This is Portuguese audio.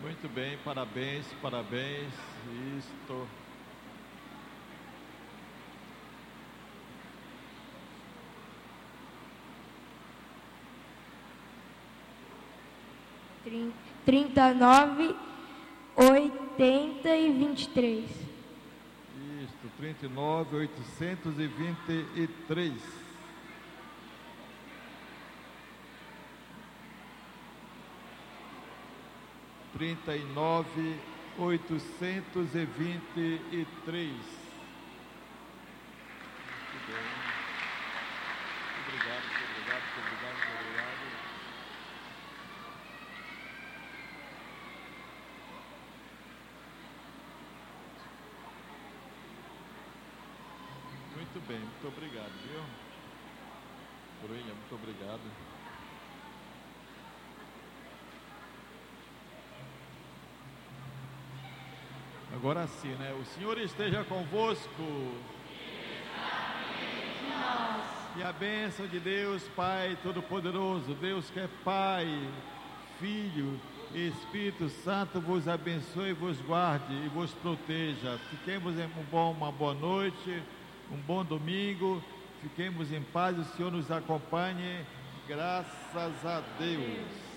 Muito bem, parabéns, parabéns. Isto. Trin- 39, 80 e 23. Isto, 39.823. Trinta e 39.823. Muito bem. Obrigado, muito obrigado, muito obrigado, muito obrigado. Muito bem, muito obrigado, viu? Bruninha, muito obrigado. Agora sim, né? O Senhor esteja convosco. E a bênção de Deus, Pai Todo-Poderoso, Deus que é Pai, Filho e Espírito Santo, vos abençoe, vos guarde e vos proteja. Fiquemos em uma boa noite, um bom domingo, fiquemos em paz, o Senhor nos acompanhe, graças a Deus.